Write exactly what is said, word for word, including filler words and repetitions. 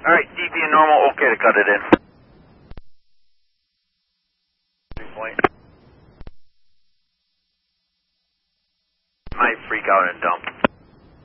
Alright, D P and normal, okay to cut it in. Point. Might freak out and dump.